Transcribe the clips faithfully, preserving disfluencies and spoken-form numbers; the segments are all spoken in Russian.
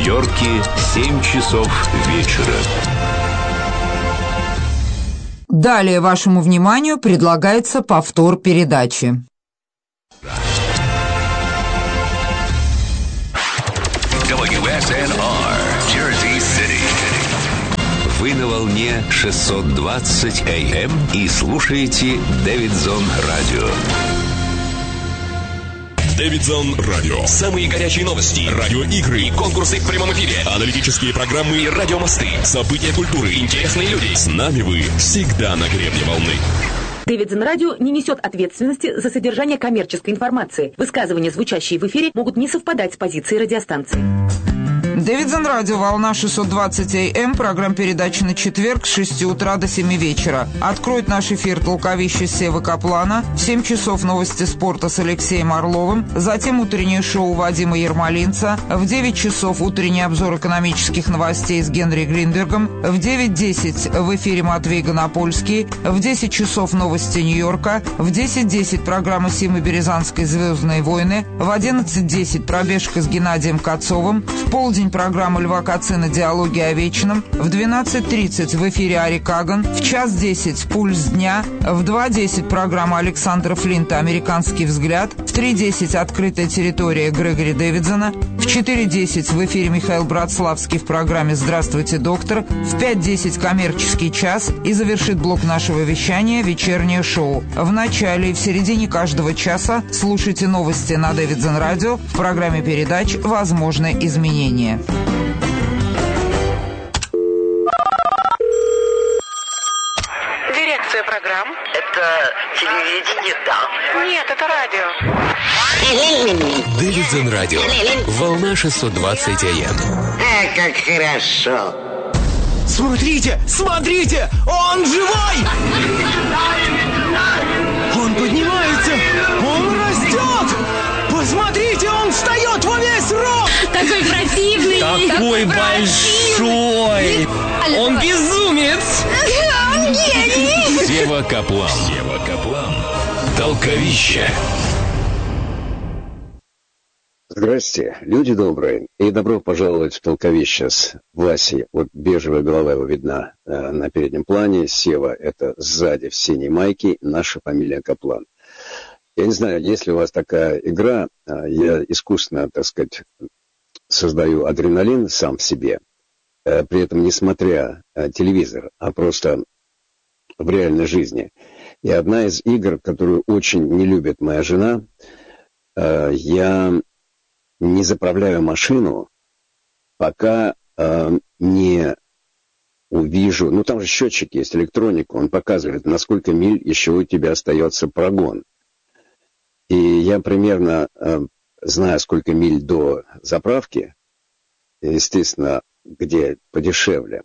Нью-Йорке семь часов вечера. Далее вашему вниманию предлагается повтор передачи. дабл ю эс эн ар, Jersey City. Вы на волне шестьсот двадцать эй эм и слушаете Дэвидсон Радио. Дэвидсон Радио. Самые горячие новости, радиоигры, конкурсы в прямом эфире, аналитические программы и радиомосты, события культуры, интересные люди. С нами вы всегда на гребне волны. Дэвидсон Радио не несет ответственности за содержание коммерческой информации. Высказывания, звучащие в эфире, могут не совпадать с позицией радиостанции. Дэвидсон Радио, волна шестьсот двадцать эй эм, программа передачи на четверг с шести утра до семи вечера. Откроет наш эфир толковище Севы Каплана, в семь часов новости спорта с Алексеем Орловым, затем утреннее шоу Вадима Ермолинца, в девять часов утренний обзор экономических новостей с Генри Гринбергом, в девять десять в эфире Матвей Гонопольский, в десять часов новости Нью-Йорка, в десять десять программа Симы Березанской «Звездные войны», в одиннадцать десять пробежка с Геннадием Кацовым, в полдень программа Льва Кацина «Диалоги о вечном», в двенадцать тридцать в эфире Ари Каган, в час десять «Пульс дня», в два десять программа Александра Флинта «Американский взгляд», в три десять «Открытая территория» Грегори Дэвидсона, в четыре десять в эфире Михаил Братславский в программе «Здравствуйте, доктор», в пять десять «Коммерческий час» и завершит блок нашего вещания «Вечернее шоу». В начале и в середине каждого часа слушайте новости на Дэвидсон Радио в программе передач «Возможны изменения». Дирекция программ. Это телевидение, да. Нет, это радио. Дэвидсон Радио, волна шестьсот двадцать эй эм. А, как хорошо. Смотрите, смотрите, он живой! Он поднимается, он растет! Посмотрите, он встает во весь рост! Такой противный! Такой большой! Он безумец! Он гений! Сева Каплан. Сева Каплан. Толковище. Здрасте, люди добрые, и добро пожаловать в толковище с Васей. Вот бежевая голова его видна э, на переднем плане, Сева — это сзади в синей майке, наша фамилия Каплан. Я не знаю, есть ли у вас такая игра, э, я искусственно, так сказать, создаю адреналин сам в себе, э, при этом не смотря э, телевизор, а просто в реальной жизни. И одна из игр, которую очень не любит моя жена, э, я... не заправляю машину, пока э, не увижу... Ну, там же счетчик есть, электроника, он показывает, на сколько миль еще у тебя остается прогон. И я примерно э, знаю, сколько миль до заправки, естественно, где подешевле.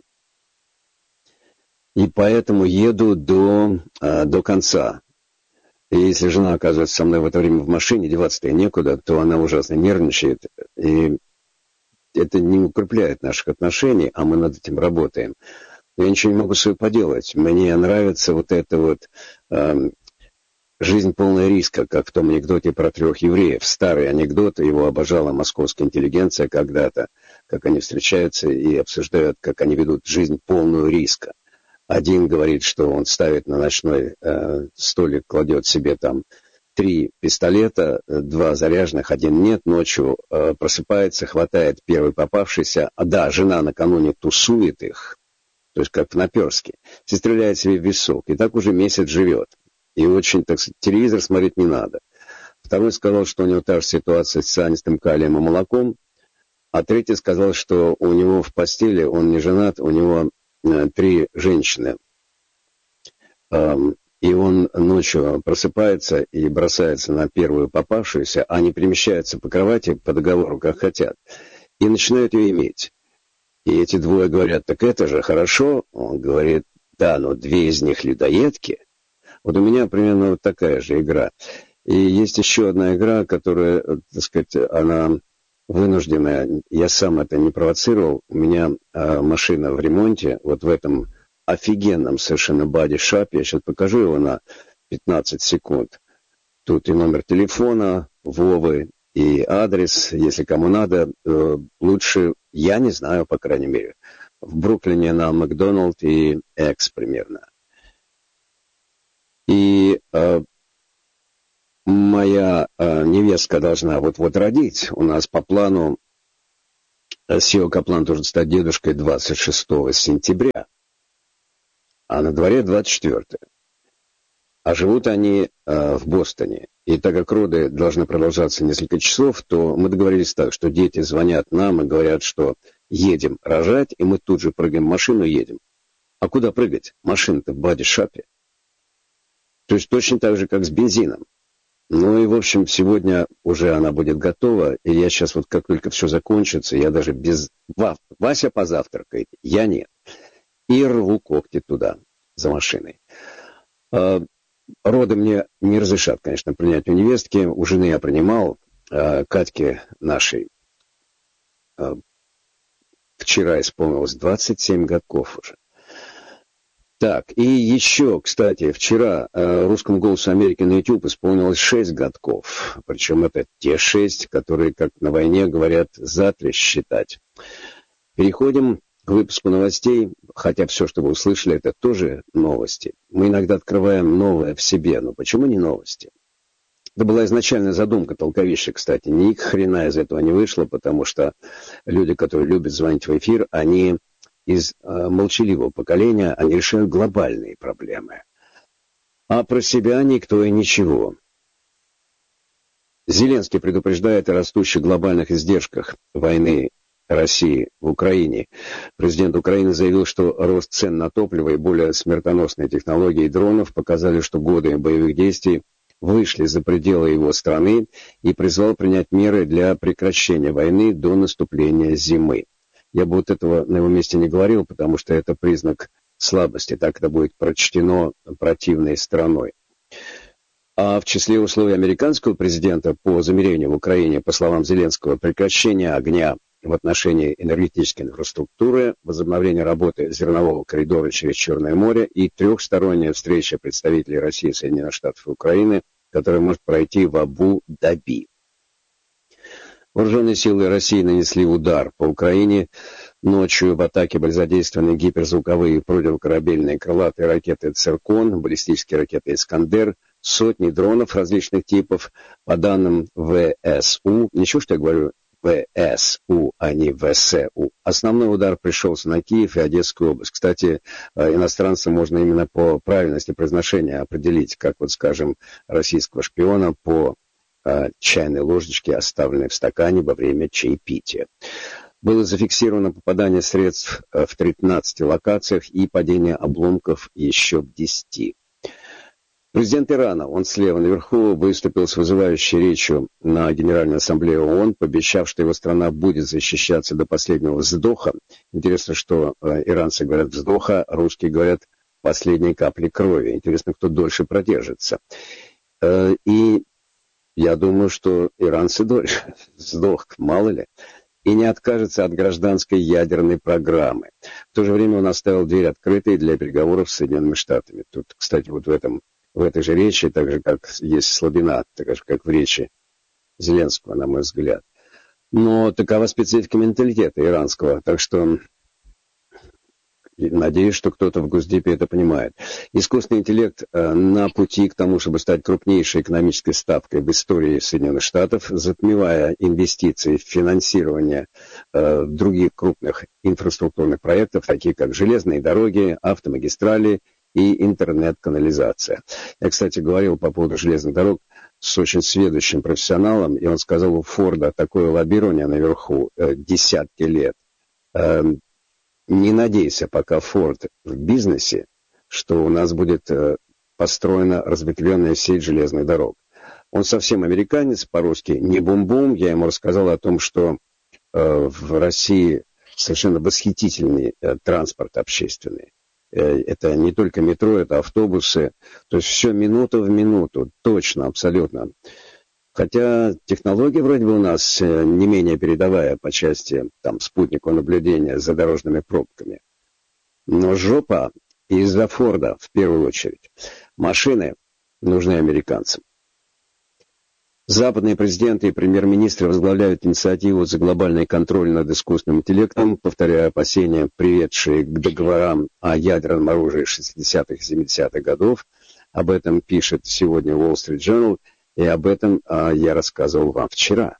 И поэтому еду до, э, до конца. И если жена оказывается со мной в это время в машине, деваться-то ей некуда, то она ужасно нервничает. И это не укрепляет наших отношений, а мы над этим работаем. Я ничего не могу с собой поделать. Мне нравится вот эта вот э, жизнь полная риска, как в том анекдоте про трех евреев. Старый анекдот, его обожала московская интеллигенция когда-то, как они встречаются и обсуждают, как они ведут жизнь полную риска. Один говорит, что он ставит на ночной э, столик, кладет себе там три пистолета, два заряженных, один нет, ночью э, просыпается, хватает первый попавшийся, а да, жена накануне тусует их, то есть как в наперске, и стреляет себе в висок, и так уже месяц живет. И очень, так сказать, телевизор смотреть не надо. Второй сказал, что у него та же ситуация с цианистым калием и молоком, а третий сказал, что у него в постели, он не женат, у него три женщины. И он ночью просыпается и бросается на первую попавшуюся, а они перемещаются по кровати по договору, как хотят, и начинают ее иметь. И эти двое говорят, так это же хорошо. Он говорит, да, но две из них людоедки. Вот у меня примерно вот такая же игра. И есть еще одна игра, которая, так сказать, она... вынужденная, я сам это не провоцировал, у меня э, машина в ремонте, вот в этом офигенном совершенно боди-шапе, я сейчас покажу его на пятнадцать секунд. Тут и номер телефона Вовы, и адрес, если кому надо, лучше, я не знаю, по крайней мере, в Бруклине на Макдоналд и Экс примерно. И э, моя э, невестка должна вот-вот родить. У нас по плану Сио Каплан должен стать дедушкой двадцать шестого сентября, а на дворе двадцать четвёртого. А живут они э, в Бостоне. И так как роды должны продолжаться несколько часов, то мы договорились так, что дети звонят нам и говорят, что едем рожать, и мы тут же прыгаем в машину и едем. А куда прыгать? Машина-то в боди-шапе. То есть точно так же, как с бензином. Ну и, в общем, сегодня уже она будет готова, и я сейчас вот как только все закончится, я даже без... Вася позавтракает, я нет. И рву когти туда, за машиной. Роды мне не разрешат, конечно, принять у невестки. У жены я принимал, Катьке нашей вчера исполнилось двадцать семь годков уже. Так, и еще, кстати, вчера э, Русскому голосу Америки на YouTube исполнилось шесть годков. Причем это те шесть, которые, как на войне говорят, за три считать. Переходим к выпуску новостей, хотя все, что вы услышали, это тоже новости. Мы иногда открываем новое в себе, но почему не новости? Это была изначальная задумка толковища, кстати. Ни хрена из этого не вышло, потому что люди, которые любят звонить в эфир, они... из э, молчаливого поколения, они решают глобальные проблемы. А про себя никто и ничего. Зеленский предупреждает о растущих глобальных издержках войны России в Украине. Президент Украины заявил, что рост цен на топливо и более смертоносные технологии дронов показали, что годы боевых действий вышли за пределы его страны, и призвал принять меры для прекращения войны до наступления зимы. Я бы вот этого на его месте не говорил, потому что это признак слабости. Так это будет прочтено противной стороной. А в числе условий американского президента по замирению в Украине, по словам Зеленского, прекращение огня в отношении энергетической инфраструктуры, возобновление работы зернового коридора через Черное море и трехсторонняя встреча представителей России, Соединенных Штатов и Украины, которая может пройти в Абу-Даби. Вооруженные силы России нанесли удар по Украине. Ночью в атаке были задействованы гиперзвуковые противокорабельные крылатые ракеты «Циркон», баллистические ракеты «Искандер», сотни дронов различных типов. По данным ВСУ, ничего, что я говорю ВСУ, а не ВСУ. Основной удар пришелся на Киев и Одесскую область. Кстати, иностранцам можно именно по правильности произношения определить, как вот, скажем, российского шпиона по чайной ложечки, оставленной в стакане во время чаепития. Было зафиксировано попадание средств в тринадцати локациях и падение обломков еще в десяти. Президент Ирана, он слева наверху, выступил с вызывающей речью на Генеральной Ассамблее ООН, пообещав, что его страна будет защищаться до последнего вздоха. Интересно, что иранцы говорят вздоха, русские говорят последней капли крови. Интересно, кто дольше продержится. И я думаю, что иранцы дольше. Вздох, мало ли. И не откажется от гражданской ядерной программы. В то же время он оставил дверь открытой для переговоров с Соединенными Штатами. Тут, кстати, вот в, этом, в этой же речи, так же, как есть слабина, так же, как в речи Зеленского, на мой взгляд. Но такова специфика менталитета иранского. Так что надеюсь, что кто-то в Госдепе это понимает. Искусственный интеллект э, на пути к тому, чтобы стать крупнейшей экономической ставкой в истории Соединенных Штатов, затмевая инвестиции в финансирование э, других крупных инфраструктурных проектов, таких как железные дороги, автомагистрали и интернет-канализация. Я, кстати, говорил по поводу железных дорог с очень сведущим профессионалом, и он сказал, у Форда такое лоббирование наверху э, десятки лет. Э, Не надейся, пока Форд в бизнесе, что у нас будет э, построена разветвленная сеть железных дорог. Он совсем американец, по-русски не бум-бум. Я ему рассказал о том, что э, в России совершенно восхитительный э, транспорт общественный. Э, это не только метро, это автобусы. То есть все минута в минуту, точно, абсолютно. Хотя технология вроде бы у нас не менее передовая по части там, спутникового наблюдения за дорожными пробками. Но жопа из-за Форда в первую очередь. Машины нужны американцам. Западные президенты и премьер-министры возглавляют инициативу за глобальный контроль над искусственным интеллектом, повторяя опасения, приведшие к договорам о ядерном оружии шестидесятых и семидесятых годов. Об этом пишет сегодня Wall Street Journal, и об этом а, я рассказывал вам вчера.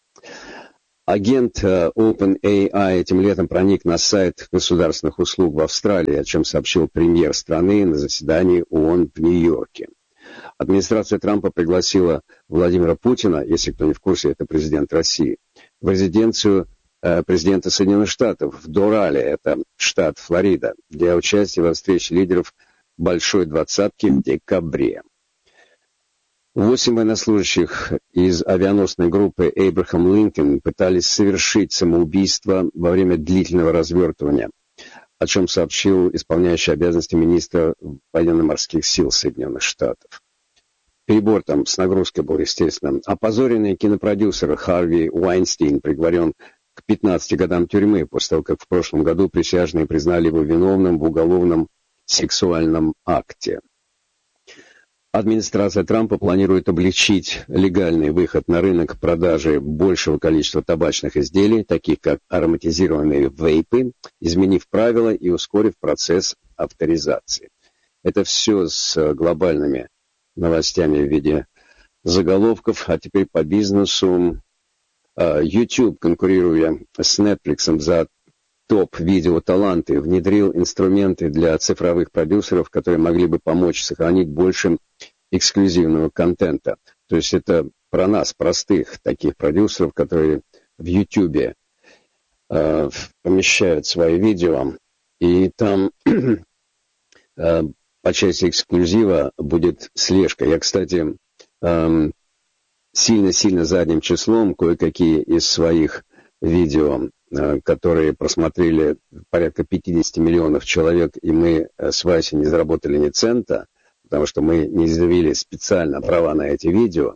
Агент а, OpenAI этим летом проник на сайт государственных услуг в Австралии, о чем сообщил премьер страны на заседании ООН в Нью-Йорке. Администрация Трампа пригласила Владимира Путина, если кто не в курсе, это президент России, в резиденцию э, президента Соединенных Штатов в Дорале, это штат Флорида, для участия во встрече лидеров Большой Двадцатки в декабре. Восемь военнослужащих из авианосной группы Abraham Lincoln пытались совершить самоубийство во время длительного развертывания, о чем сообщил исполняющий обязанности министра военно-морских сил Соединенных Штатов. Перебор там с нагрузкой был, естественно. Опозоренный кинопродюсер Харви Уайнстейн приговорен к пятнадцати годам тюрьмы после того, как в прошлом году присяжные признали его виновным в уголовном сексуальном акте. Администрация Трампа планирует облегчить легальный выход на рынок продажи большего количества табачных изделий, таких как ароматизированные вейпы, изменив правила и ускорив процесс авторизации. Это все с глобальными новостями в виде заголовков, а теперь по бизнесу. YouTube, конкурируя с Netflix за топ-видеоталанты, внедрил инструменты для цифровых продюсеров, которые могли бы помочь сохранить больше эксклюзивного контента. То есть это про нас, простых таких продюсеров, которые в YouTube э, помещают свои видео, и там э, по части эксклюзива будет слежка. Я, кстати, э, сильно-сильно задним числом кое-какие из своих видео, которые просмотрели порядка пятьдесят миллионов человек, и мы с Васей не заработали ни цента, потому что мы не заявили специально права на эти видео.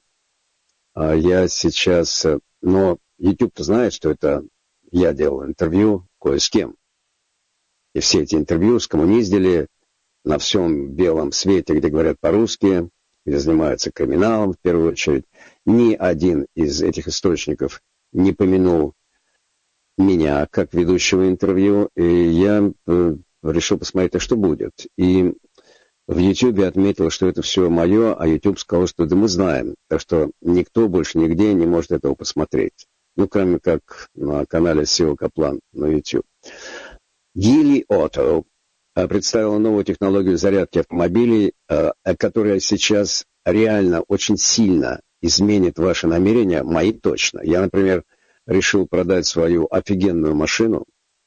Я сейчас... Но YouTube-то знает, что это я делал интервью кое с кем. И все эти интервью скоммуниздили на всем белом свете, где говорят по-русски, где занимаются криминалом в первую очередь. Ни один из этих источников не помянул меня как ведущего интервью, и я э, решил посмотреть, а что будет. И в YouTube отметил, что это все мое, а YouTube сказал, что да мы знаем, так что никто больше нигде не может этого посмотреть. Ну, кроме как на канале Сео Каплан на YouTube. Geely Auto представила новую технологию зарядки автомобилей, э, которая сейчас реально очень сильно изменит ваши намерения, мои точно. Я, например, решил продать свою офигенную машину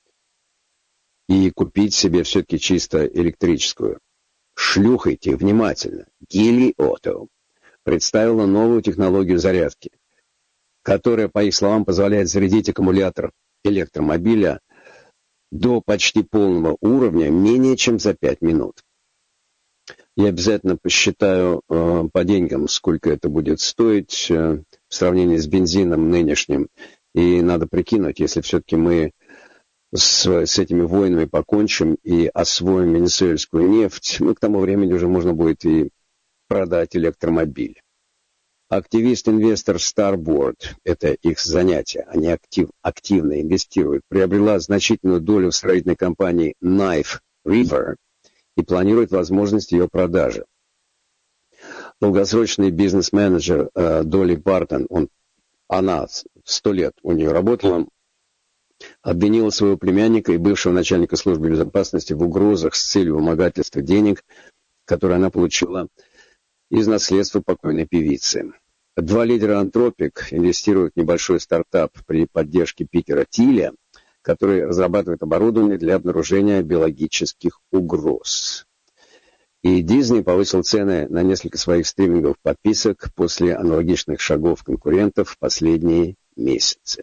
и купить себе все-таки чисто электрическую. Шлюхайте внимательно. Geely Auto представила новую технологию зарядки, которая, по их словам, позволяет зарядить аккумулятор электромобиля до почти полного уровня менее чем за пять минут. Я обязательно посчитаю э, по деньгам, сколько это будет стоить э, в сравнении с бензином нынешним. И надо прикинуть, если все-таки мы с, с этими войнами покончим и освоим венесуэльскую нефть, ну, к тому времени уже можно будет и продать электромобиль. Активист-инвестор Starboard, это их занятие, они актив, активно инвестируют, приобрела значительную долю в строительной компании Knife River и планирует возможность ее продажи. Долгосрочный бизнес-менеджер э, Долли Бартон, он Она сто лет у нее работала, обвинила своего племянника и бывшего начальника службы безопасности в угрозах с целью вымогательства денег, которые она получила из наследства покойной певицы. Два лидера Антропик инвестируют в небольшой стартап при поддержке Питера Тиля, который разрабатывает оборудование для обнаружения биологических угроз. И Disney повысил цены на несколько своих стриминговых подписок после аналогичных шагов конкурентов в последние месяцы.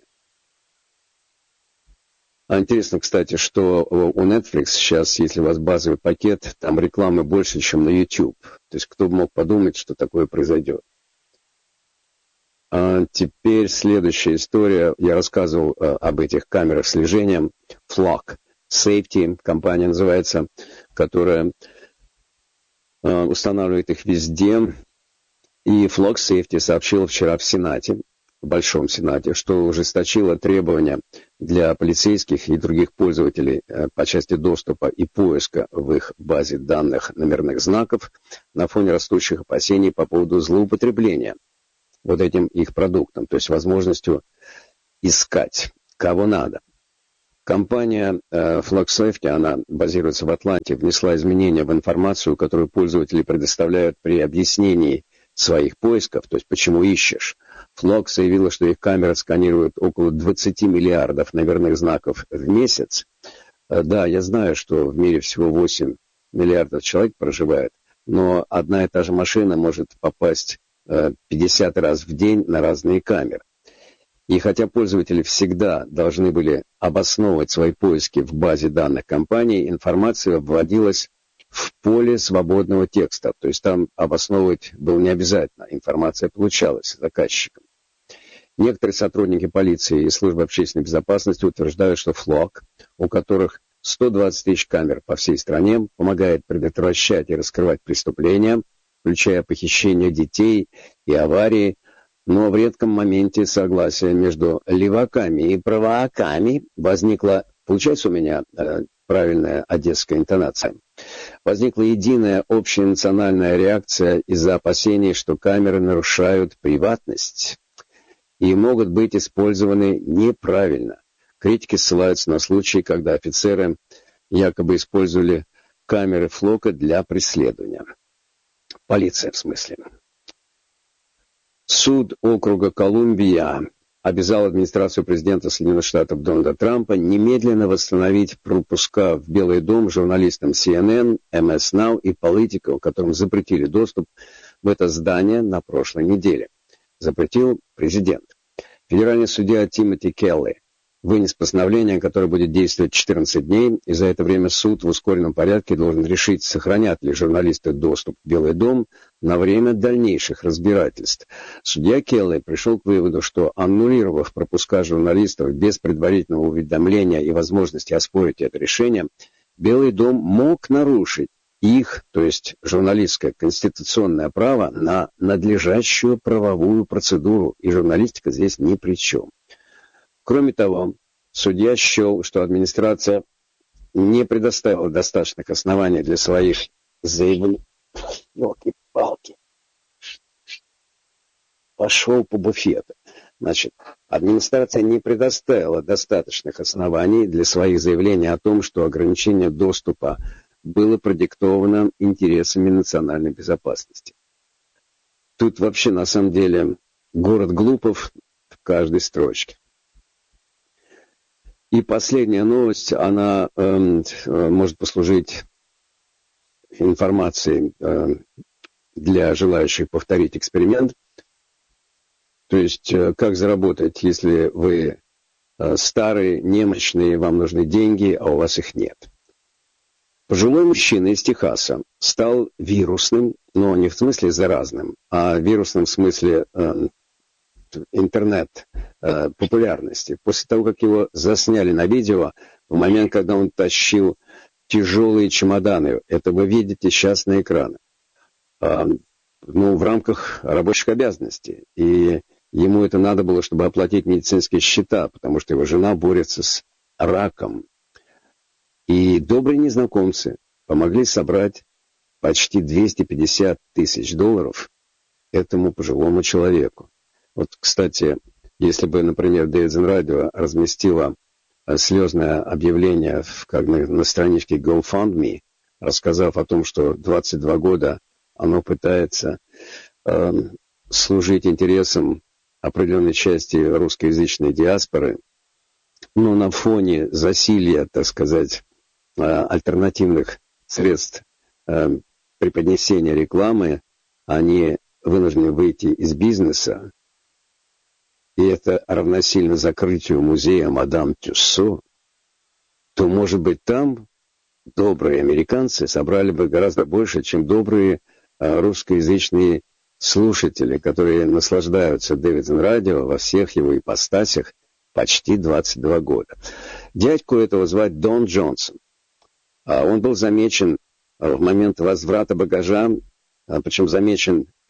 А интересно, кстати, что у Netflix сейчас, если у вас базовый пакет, там рекламы больше, чем на YouTube. То есть кто бы мог подумать, что такое произойдет. А теперь следующая история. Я рассказывал а, об этих камерах слежения. Flock Safety, компания называется, которая устанавливает их везде. И Flock Safety сообщил вчера в Сенате, в Большом Сенате, что ужесточило требования для полицейских и других пользователей по части доступа и поиска в их базе данных номерных знаков на фоне растущих опасений по поводу злоупотребления вот этим их продуктом, то есть возможностью искать, кого надо. Компания э, Flock Safety, она базируется в Атланте, внесла изменения в информацию, которую пользователи предоставляют при объяснении своих поисков, то есть почему ищешь. Flock заявила, что их камеры сканируют около двадцать миллиардов номерных знаков в месяц. Э, да, я знаю, что в мире всего восемь миллиардов человек проживает, но одна и та же машина может попасть э, пятьдесят раз в день на разные камеры. И хотя пользователи всегда должны были обосновывать свои поиски в базе данных компании, информация вводилась в поле свободного текста. То есть там обосновывать было не обязательно. Информация получалась заказчикам. Некоторые сотрудники полиции и службы общественной безопасности утверждают, что Flock, у которых сто двадцать тысяч камер по всей стране, помогает предотвращать и раскрывать преступления, включая похищение детей и аварии, но в редком моменте согласия между леваками и праваками возникла, получается у меня э, правильная одесская интонация, возникла единая общенациональная реакция из-за опасений, что камеры нарушают приватность и могут быть использованы неправильно. Критики ссылаются на случаи, когда офицеры якобы использовали камеры Флока для преследования. Полиция, в смысле. Суд округа Колумбия обязал администрацию президента Соединенных Штатов Дональда Трампа немедленно восстановить пропуска в Белый дом журналистам си эн эн, эм эс Now и Politico, которым запретили доступ в это здание на прошлой неделе. Запретил президент. Федеральный судья Тимоти Келли вынес постановление, которое будет действовать четырнадцать дней, и за это время суд в ускоренном порядке должен решить, сохранят ли журналисты доступ в Белый дом на время дальнейших разбирательств. Судья Келли пришел к выводу, что, аннулировав пропуска журналистов без предварительного уведомления и возможности оспорить это решение, Белый дом мог нарушить их, то есть журналистское конституционное право, на надлежащую правовую процедуру, и журналистика здесь ни при чем. Кроме того, судья счел, что администрация не предоставила достаточных оснований для своих заявлений. Ёлки-палки. Пошел по буфету. Значит, администрация не предоставила достаточных оснований для своих заявлений о том, что ограничение доступа было продиктовано интересами национальной безопасности. Тут вообще, на самом деле, город глупов в каждой строчке. И последняя новость, она э, может послужить информацией э, для желающих повторить эксперимент. То есть, э, как заработать, если вы э, старые, немощные, вам нужны деньги, а у вас их нет. Пожилой мужчина из Техаса стал вирусным, но не в смысле заразным, а вирусным в смысле э, интернет э, популярности. После того, как его засняли на видео, в момент, когда он тащил тяжелые чемоданы, это вы видите сейчас на экране, э, ну, в рамках рабочих обязанностей. И ему это надо было, чтобы оплатить медицинские счета, потому что его жена борется с раком. И добрые незнакомцы помогли собрать почти двести пятьдесят тысяч долларов этому пожилому человеку. Вот, кстати, если бы, например, Davidson Radio разместила слезное объявление в, как на, на страничке GoFundMe, рассказав о том, что двадцать два года оно пытается э, служить интересам определенной части русскоязычной диаспоры, но на фоне засилья, так сказать, э, альтернативных средств э, преподнесения рекламы, они вынуждены выйти из бизнеса. И это равносильно закрытию музея Мадам Тюссо, то, может быть, там добрые американцы собрали бы гораздо больше, чем добрые а, русскоязычные слушатели, которые наслаждаются Davidson Radio во всех его ипостасях почти двадцать два года. Дядьку этого звать Дон Джонсон. А он был замечен в момент возврата багажа, а, причем замечен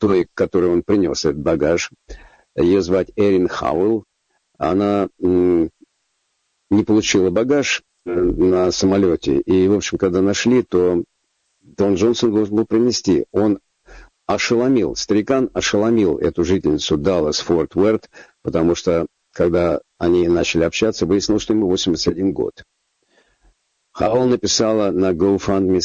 той, которой он принес этот багаж. Ее звать Эрин Хауэлл. Она м, не получила багаж на самолете. И, в общем, когда нашли, то Дон Джонсон должен был принести. Он ошеломил, старикан ошеломил эту жительницу Даллас-Форт Уэрт, потому что, когда они начали общаться, выяснилось, что ему восемьдесят один год. Хауэлл написала на GoFundMe